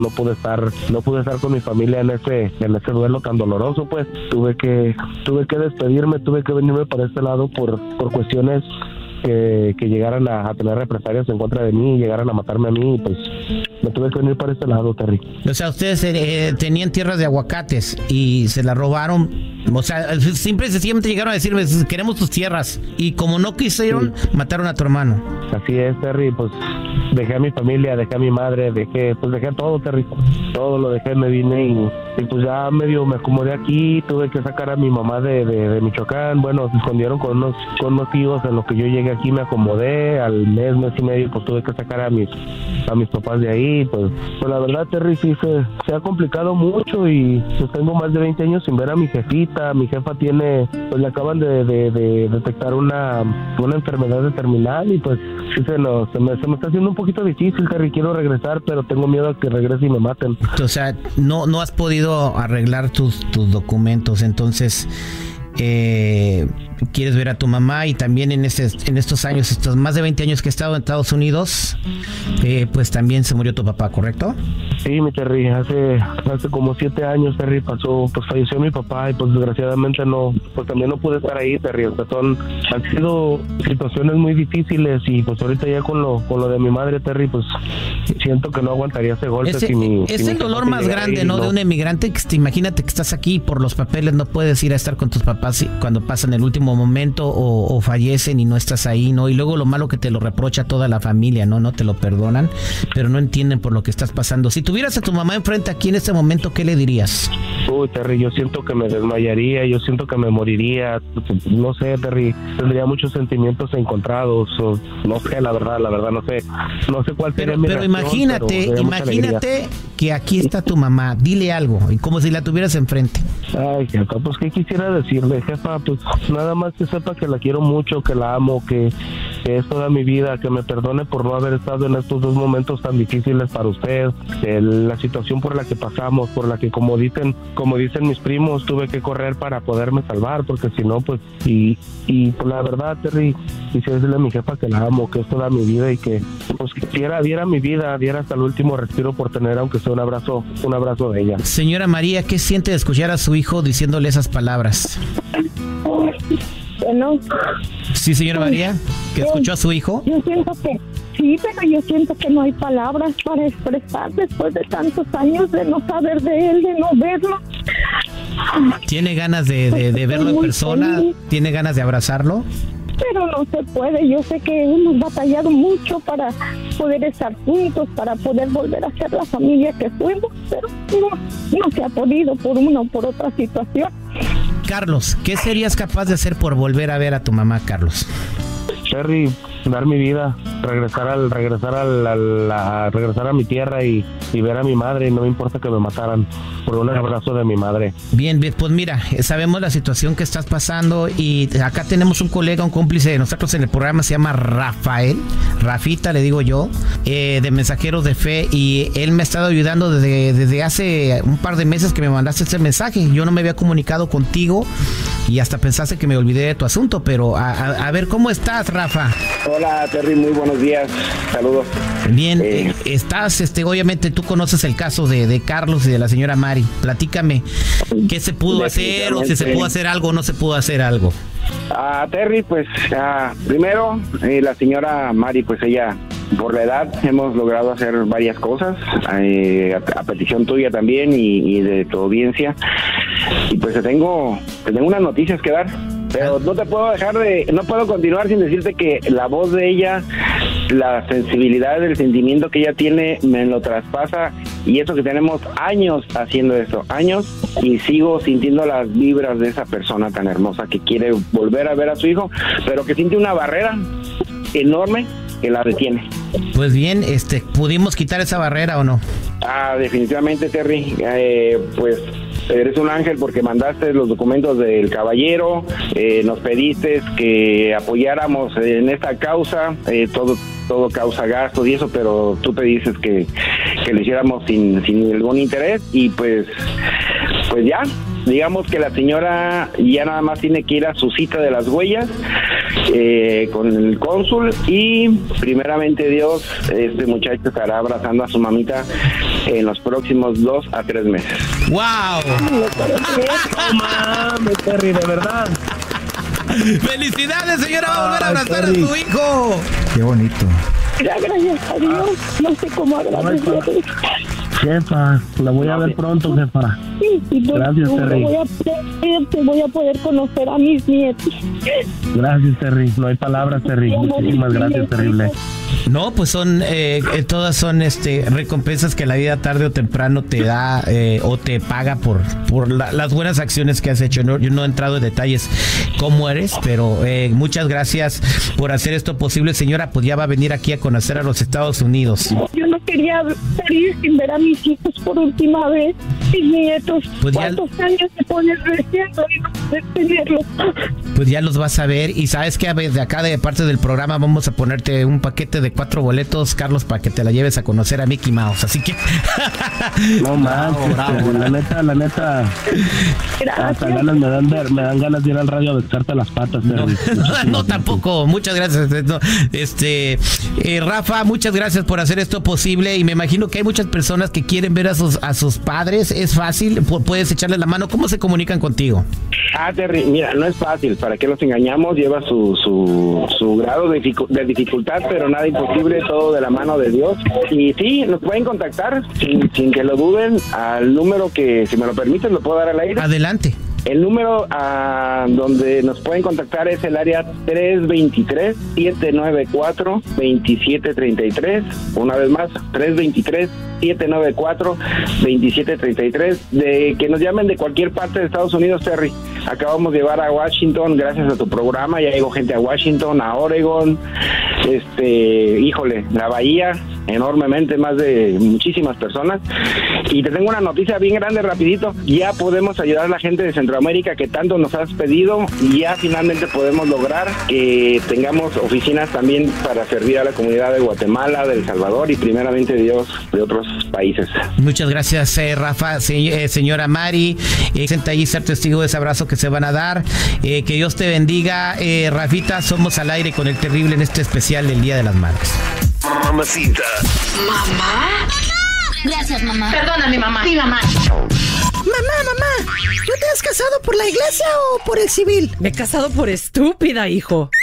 no pude estar con mi familia en ese duelo tan doloroso. Pues tuve que despedirme, tuve que venirme para este lado por cuestiones que llegaran a tener represalias en contra de mí, llegaran a matarme a mí, pues me tuve que venir para este lado, Terry. O sea, ustedes tenían tierras de aguacates y se las robaron. O sea, simplemente llegaron a decirme, queremos tus tierras. Y como no quisieron, mataron a tu hermano. Así es, Terry, pues dejé a mi familia, dejé a mi madre, dejé todo, Terry. Todo lo dejé, me vine y pues ya medio me acomodé aquí. Tuve que sacar a mi mamá de Michoacán. Bueno, se escondieron con unos tíos. En lo que yo llegué aquí me acomodé. Al mes y medio pues tuve que sacar a mis papás de ahí. Pues la verdad, Terry, sí se ha complicado mucho y pues tengo más de 20 años sin ver a mi jefita. Mi jefa pues le acaban de detectar una enfermedad terminal y pues sí se me está haciendo un poquito difícil, Terry. Quiero regresar, pero tengo miedo a que regrese y me maten. O sea, no has podido arreglar tus documentos, entonces quieres ver a tu mamá. Y también en estos años, estos más de 20 años que he estado en Estados Unidos, pues también se murió tu papá, ¿correcto? Sí, mi Terry, hace como 7 años, Terry, falleció mi papá y pues desgraciadamente también no pude estar ahí, Terry. O sea, han sido situaciones muy difíciles y pues ahorita ya con lo de mi madre, Terry, pues siento que no aguantaría ese golpe. Es el dolor más grande, ¿no? De un emigrante. Imagínate que estás aquí por los papeles, no puedes ir a estar con tus papás cuando pasan el último momento o fallecen y no estás ahí, ¿no? Y luego lo malo que te lo reprocha toda la familia, ¿no? No te lo perdonan, pero no entienden por lo que estás pasando. Si tuvieras a tu mamá enfrente aquí en este momento, ¿qué le dirías? Uy, Terry, yo siento que me desmayaría, yo siento que me moriría, no sé, Terry, tendría muchos sentimientos encontrados, o no sé, la verdad, no sé cuál sería mi reacción. Pero imagínate que aquí está tu mamá, dile algo, y como si la tuvieras enfrente. Ay, jefa, pues ¿qué quisiera decirle, jefa? Pues nada más que sepa que la quiero mucho, que la amo, que es toda mi vida, que me perdone por no haber estado en estos 2 momentos tan difíciles para usted, la situación por la que pasamos, por la que como dicen mis primos, tuve que correr para poderme salvar, porque si no, pues, y pues la verdad, Terry, quisiera decirle a mi jefa que la amo, que es toda mi vida y que pues diera mi vida, diera hasta el último respiro por tener, aunque sea un abrazo de ella. Señora María, ¿qué siente de escuchar a su hijo diciéndole esas palabras? Bueno. Sí, señora María, ¿que escuchó a su hijo? Yo siento que sí, pero yo siento que no hay palabras para expresar después de tantos años de no saber de él, de no verlo. ¿Tiene ganas de verlo en persona? Feliz. ¿Tiene ganas de abrazarlo? Pero no se puede. Yo sé que hemos batallado mucho para poder estar juntos, para poder volver a ser la familia que fuimos, pero no se ha podido por una o por otra situación. Carlos, ¿qué serías capaz de hacer por volver a ver a tu mamá, Carlos? Terry, dar mi vida, regresar a mi tierra y ver a mi madre, y no me importa que me mataran por un abrazo de mi madre. Bien, pues mira, sabemos la situación que estás pasando y acá tenemos un colega, un cómplice de nosotros en el programa, se llama Rafael, Rafita le digo yo, de Mensajeros de Fe, y él me ha estado ayudando desde hace un par de meses que me mandaste ese mensaje. Yo no me había comunicado contigo y hasta pensaste que me olvidé de tu asunto, pero a ver, ¿cómo estás, Rafa? Hola, Terry, muy buenos días, saludos. Bien, estás, obviamente tú conoces el caso de Carlos y de la señora Mari. Platícame, ¿qué se pudo hacer, o si se pudo hacer algo o no se pudo hacer algo? Terry, pues primero, la señora Mari, pues ella, por la edad, hemos logrado hacer varias cosas, a petición tuya también y de tu audiencia. Y pues te tengo unas noticias que dar. Pero no te puedo no puedo continuar sin decirte que la voz de ella, la sensibilidad, el sentimiento que ella tiene me lo traspasa, y eso que tenemos años haciendo esto, años, y sigo sintiendo las vibras de esa persona tan hermosa que quiere volver a ver a su hijo, pero que siente una barrera enorme que la detiene. Pues bien, ¿pudimos quitar esa barrera o no? Definitivamente, Terry, pues eres un ángel porque mandaste los documentos del caballero, nos pediste que apoyáramos en esta causa, todo causa gastos y eso, pero tú te dices que lo hiciéramos sin ningún interés, y pues pues ya, digamos que la señora ya nada más tiene que ir a su cita de las huellas con el cónsul y primeramente Dios, este muchacho estará abrazando a su mamita en los próximos 2 a 3 meses. ¡Wow! No mames, Terry, de verdad. ¡Felicidades, señora! Va a volver a abrazar a su hijo. Qué bonito. Gracias a Dios, no sé cómo agradecerle. Jefa, la voy a ver pronto, jefa. Sí, Gracias, Terry. Voy a poder conocer a mis nietos. Gracias, Terry. No hay palabras, Terry. Muchísimas gracias, terrible. No, pues son todas son recompensas que la vida tarde o temprano te da o te paga por las buenas acciones que has hecho. ¿No? Yo no he entrado en detalles cómo eres, pero muchas gracias por hacer esto posible, señora. Pues ya va a venir aquí a conocer a los Estados Unidos. Yo no quería salir sin ver a mis hijos por última vez. Mis nietos, pues ¿cuántos años se ponen reciendo y no poder tenerlos? Pues ya los vas a ver. Y sabes que de acá, de parte del programa, vamos a ponerte un paquete de 4 boletos, Carlos, para que te la lleves a conocer a Mickey Mouse. Así que no manches, la neta hasta ganas me dan ganas de ir al radio a besarte las patas. No, tampoco. Muchas gracias. No, Rafa, muchas gracias por hacer esto posible, y me imagino que hay muchas personas que quieren ver a sus padres. Es fácil, puedes echarle la mano. ¿Cómo se comunican contigo? Terry, mira, no es fácil, ¿para qué nos engañamos? Lleva su grado de dificultad, pero nada imposible, todo de la mano de Dios. Y sí, nos pueden contactar sin que lo duden al número que, si me lo permiten, lo puedo dar al aire. Adelante. El número donde nos pueden contactar es el área 323-794-2733. Una vez más, 323-794-2733. De que nos llamen de cualquier parte de Estados Unidos, Terry. Acabamos de llevar a Washington, gracias a tu programa. Ya llegó gente a Washington, a Oregon, híjole, la Bahía, enormemente, más de muchísimas personas. Y te tengo una noticia bien grande, rapidito. Ya podemos ayudar a la gente de Centroamérica que tanto nos has pedido, y ya finalmente podemos lograr que tengamos oficinas también para servir a la comunidad de Guatemala, de El Salvador y primeramente Dios, de otros países. Muchas gracias, Rafa. Señora Mari, senta ahí ser testigo de ese abrazo que se van a dar. Que Dios te bendiga. Rafita, somos al aire con el terrible en este especial del Día de las Madres. Mamacita. ¿Mamá? Gracias, mamá. Perdona, mi mamá. Sí, mamá. Mamá, ¿tú te has casado por la iglesia o por el civil? Me he casado por estúpida, hijo.